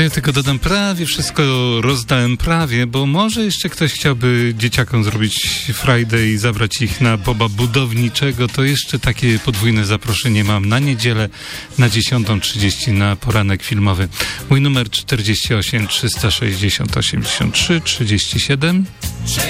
Ja tylko dodam, prawie wszystko rozdałem, bo może jeszcze ktoś chciałby dzieciakom zrobić Friday i zabrać ich na Boba Budowniczego, to jeszcze takie podwójne zaproszenie mam na niedzielę na 10:30 na poranek filmowy. Mój numer 48 360 83 37.